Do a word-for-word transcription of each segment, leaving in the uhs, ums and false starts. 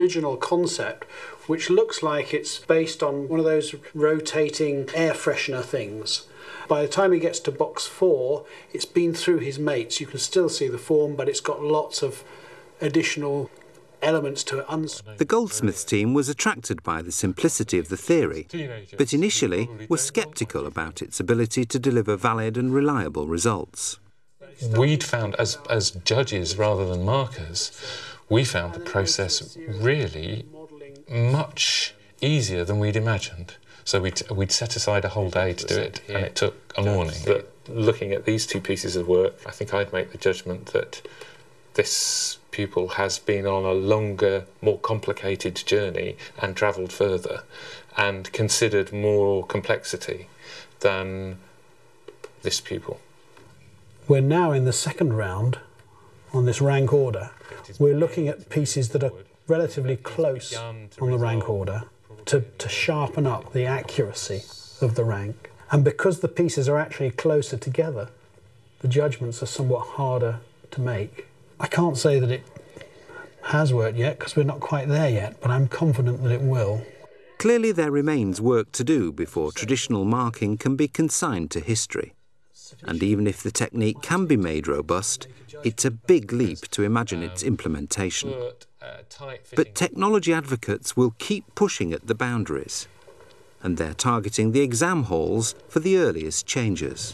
Original concept, which looks like it's based on one of those rotating air freshener things. By the time he gets to box four, it's been through his mates. You can still see the form, but it's got lots of additional elements to it. The Goldsmiths team was attracted by the simplicity of the theory, but initially were sceptical about its ability to deliver valid and reliable results. We'd found, as, as judges rather than markers, we found the process really much easier than we'd imagined. So we'd, we'd set aside a whole day to do it, and it took a morning. But looking at these two pieces of work, I think I'd make the judgment that this pupil has been on a longer, more complicated journey and travelled further and considered more complexity than this pupil. We're now in the second round on this rank order. We're looking at pieces that are relatively close on the rank order to, to sharpen up the accuracy of the rank. And because the pieces are actually closer together, the judgments are somewhat harder to make. I can't say that it has worked yet because we're not quite there yet, but I'm confident that it will. Clearly there remains work to do before traditional marking can be consigned to history. And even if the technique can be made robust, it's a big leap to imagine its implementation. But technology advocates will keep pushing at the boundaries, and they're targeting the exam halls for the earliest changes.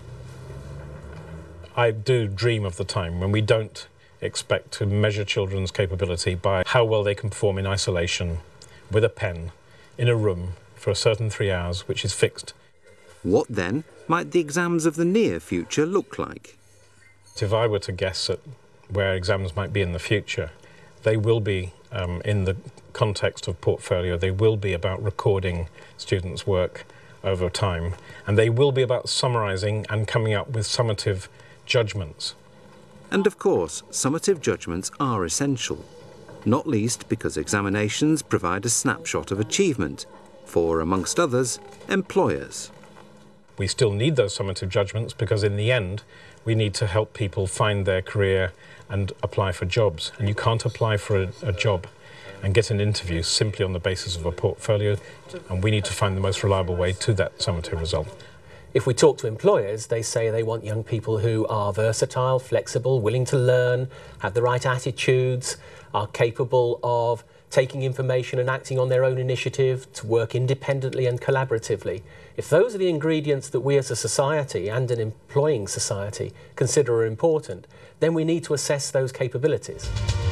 I do dream of the time when we don't expect to measure children's capability by how well they can perform in isolation, with a pen, in a room, for a certain three hours, which is fixed. What then might the exams of the near future look like? If I were to guess at where exams might be in the future, they will be, um, in the context of portfolio, they will be about recording students' work over time, and they will be about summarising and coming up with summative judgments. And of course, summative judgments are essential, not least because examinations provide a snapshot of achievement for, amongst others, employers. We still need those summative judgments because in the end we need to help people find their career and apply for jobs. And you can't apply for a, a job and get an interview simply on the basis of a portfolio, and we need to find the most reliable way to that summative result. If we talk to employers, they say they want young people who are versatile, flexible, willing to learn, have the right attitudes, are capable of taking information and acting on their own initiative, to work independently and collaboratively. If those are the ingredients that we as a society and an employing society consider are important, then we need to assess those capabilities.